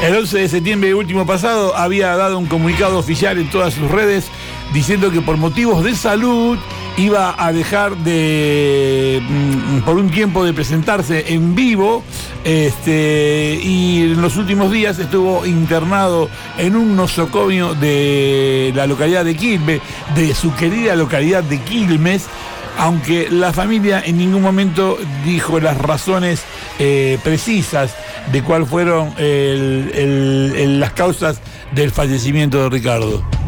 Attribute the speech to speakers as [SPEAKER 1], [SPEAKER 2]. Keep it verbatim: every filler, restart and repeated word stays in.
[SPEAKER 1] El once de septiembre último pasado había dado un comunicado oficial en todas sus redes diciendo que por motivos de salud iba a dejar de por un tiempo de presentarse en vivo, este, y en los últimos días estuvo internado en un nosocomio de la localidad de Quilmes, de su querida localidad de Quilmes, aunque la familia en ningún momento dijo las razones eh, precisas de cuáles fueron el, el, el, las causas del fallecimiento de Ricardo.